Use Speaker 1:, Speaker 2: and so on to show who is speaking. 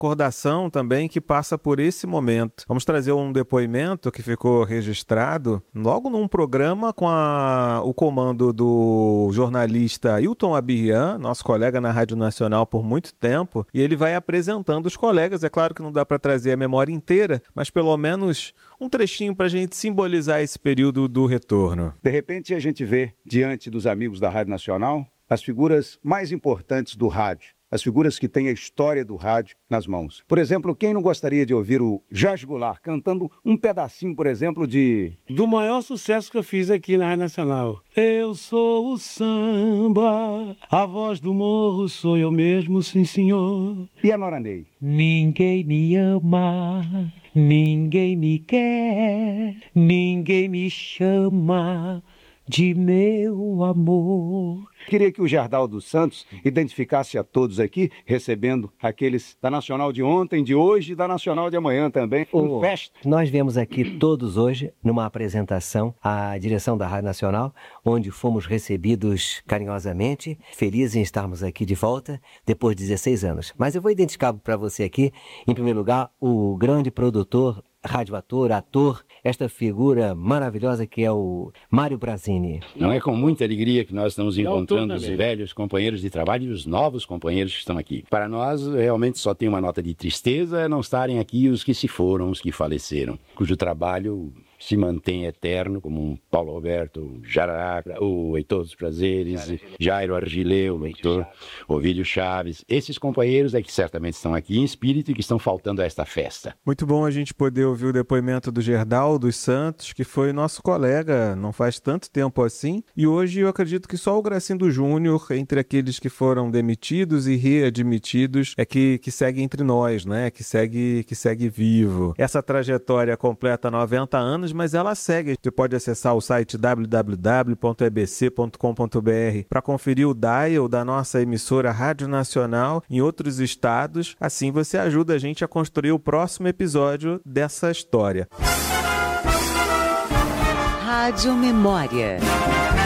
Speaker 1: recordação também que passa por esse momento. Vamos trazer um depoimento que ficou registrado logo num programa com o comando do jornalista Hilton Abirrian, nosso colega na Rádio Nacional por muito tempo, e ele vai apresentando os colegas. É claro que não dá para trazer a memória inteira, mas pelo menos um trechinho para a gente simbolizar esse período do retorno.
Speaker 2: De repente a gente vê, diante dos amigos da Rádio Nacional, as figuras mais importantes do rádio, as figuras que têm a história do rádio nas mãos. Por exemplo, quem não gostaria de ouvir o Jorge Goulart cantando um pedacinho, por exemplo, do maior sucesso que eu fiz aqui na Rádio Nacional. Eu sou o samba, a voz do morro sou eu mesmo, sim senhor. E a Nora Ney?
Speaker 3: Ninguém me ama, ninguém me quer, ninguém me chama de meu amor.
Speaker 2: Queria que o Gerdaldo Santos identificasse a todos aqui, recebendo aqueles da Nacional de ontem, de hoje e da Nacional de amanhã também.
Speaker 4: Festa. Nós viemos aqui todos hoje numa apresentação à direção da Rádio Nacional, onde fomos recebidos carinhosamente, felizes em estarmos aqui de volta depois de 16 anos. Mas eu vou identificar para você aqui, em primeiro lugar, o grande produtor, radioator, ator, esta figura maravilhosa que é o Mário Brazini.
Speaker 5: Não é com muita alegria que nós estamos encontrando os velhos companheiros de trabalho e os novos companheiros que estão aqui. Para nós, realmente só tem uma nota de tristeza não estarem aqui os que se foram, os que faleceram, cujo trabalho se mantém eterno, como um Paulo Roberto Jararaca, o Heitor dos Prazeres, Jairo Argileu, o Heitor, Ovídio Chaves. Esses companheiros é que certamente estão aqui em espírito e que estão faltando a esta festa.
Speaker 1: Muito bom a gente poder ouvir o depoimento do Gerdaldo Santos, que foi nosso colega não faz tanto tempo assim, e hoje eu acredito que só o Gracindo Júnior, entre aqueles que foram demitidos e readmitidos, é que segue entre nós, né? Que segue vivo. Essa trajetória completa 90 anos, mas ela segue. Você pode acessar o site www.ebc.com.br para conferir o dial da nossa emissora Rádio Nacional em outros estados. Assim você ajuda a gente a construir o próximo episódio dessa história.
Speaker 6: Rádio Memória.